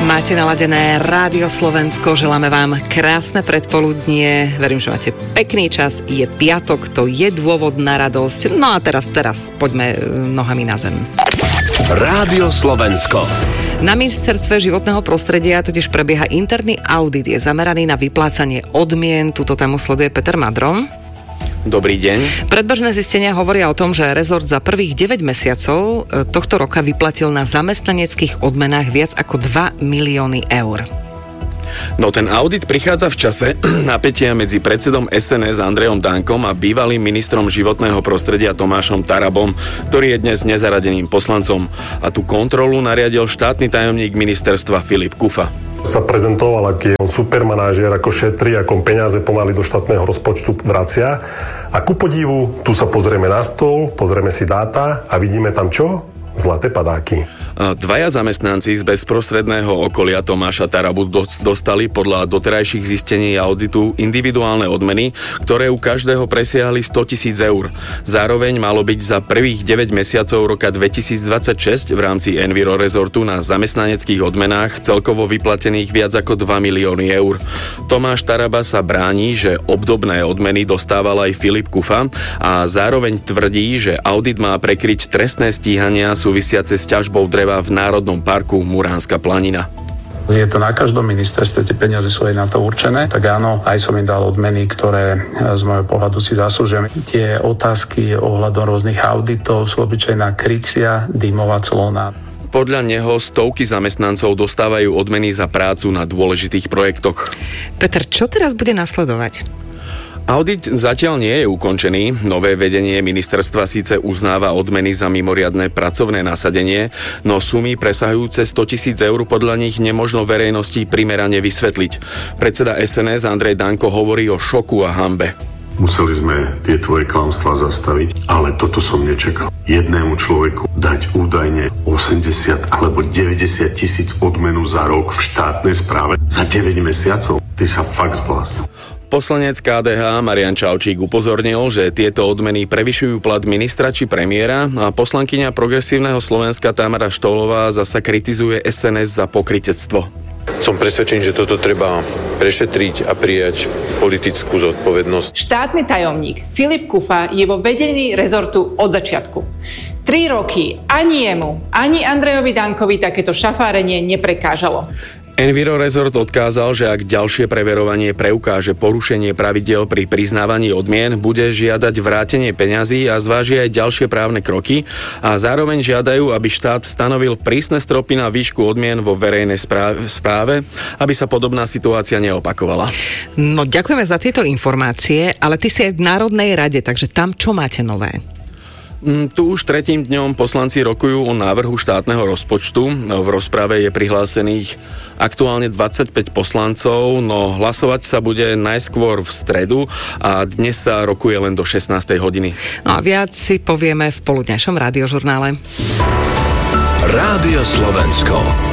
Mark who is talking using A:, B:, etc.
A: Máte naladené Rádio Slovensko, želáme vám krásne predpoludnie, verím, že máte pekný čas, je piatok, to je dôvod na radosť. No a teraz poďme nohami na zem.
B: Rádio Slovensko.
A: Na ministerstve životného prostredia totiž prebieha interný audit, je zameraný na vyplácanie odmien, túto tému sleduje Peter Madron.
C: Dobrý deň.
A: Predbežné zistenia hovoria o tom, že rezort za prvých 9 mesiacov tohto roka vyplatil na zamestnaneckých odmenách viac ako 2 milióny eur.
C: No ten audit prichádza v čase napätia medzi predsedom SNS Andrejom Dankom a bývalým ministrom životného prostredia Tomášom Tarabom, ktorý je dnes nezaradeným poslancom. A tú kontrolu nariadil štátny tajomník ministerstva Filip Kufa.
D: Sa prezentoval, aký je on supermanažér, ako šetrí, ako peniaze pomaly do štátneho rozpočtu vracia. A ku podivu, tu sa pozrieme na stôl, pozrieme si dáta a vidíme tam čo? Zlaté padáky.
C: Dvaja zamestnanci z bezprostredného okolia Tomáša Tarabu dostali podľa doterajších zistení auditu individuálne odmeny, ktoré u každého presiahli 100 000 eur. Zároveň malo byť za prvých 9 mesiacov roka 2026 v rámci Enviro Resortu na zamestnaneckých odmenách celkovo vyplatených viac ako 2 milióny eur. Tomáš Taraba sa bráni, že obdobné odmeny dostával aj Filip Kufa a zároveň tvrdí, že audit má prekryť trestné stíhania súvisiace s ťažbou dreva v Národnom parku Muránska planina.
E: Je to na každom ministerstve, tie peniaze sú aj na to určené, tak áno, aj som im dal odmeny, ktoré z môjho pohľadu si zaslúžujem. Tie otázky ohľadom rôznych auditov sú obyčajná krycia, dymová clona.
C: Podľa neho stovky zamestnancov dostávajú odmeny za prácu na dôležitých projektoch.
A: Peter, čo teraz bude nasledovať?
C: Audit zatiaľ nie je ukončený. Nové vedenie ministerstva síce uznáva odmeny za mimoriadne pracovné nasadenie, no sumy presahujúce 100 000 eur podľa nich nemožno verejnosti primerane vysvetliť. Predseda SNS Andrej Danko hovorí o šoku a hanbe.
F: Museli sme tie tvoje klamstvá zastaviť, ale toto som nečakal. Jednému človeku dať údajne 80 alebo 90 000 odmenu za rok v štátnej správe za 9 mesiacov. Ty sa fakt zbláznil.
C: Poslanec KDH Marian Čaučík upozornil, že tieto odmeny prevyšujú plat ministra či premiéra a poslankyňa Progresívneho Slovenska Tamara Štolová zasa kritizuje SNS za pokrytectvo.
G: Som presvedčený, že toto treba prešetriť a prijať politickú zodpovednosť.
H: Štátny tajomník Filip Kufa je vo vedení rezortu od začiatku. 3 roky ani jemu, ani Andrejovi Dankovi takéto šafárenie neprekážalo.
C: Enviro Resort odkázal, že ak ďalšie preverovanie preukáže porušenie pravidiel pri priznávaní odmien, bude žiadať vrátenie peňazí a zváži aj ďalšie právne kroky a zároveň žiadajú, aby štát stanovil prísne stropy na výšku odmien vo verejnej správe, aby sa podobná situácia neopakovala.
A: No ďakujeme za tieto informácie, ale ty si aj v Národnej rade, takže tam čo máte nové?
C: Tu už 3. dňom poslanci rokujú o návrhu štátneho rozpočtu. V rozprave je prihlásených aktuálne 25 poslancov, no hlasovať sa bude najskôr v stredu a dnes sa rokuje len do 16. hodiny.
A: No a viac si povieme v poludňajšom rádiožurnále.
B: Rádio Slovensko.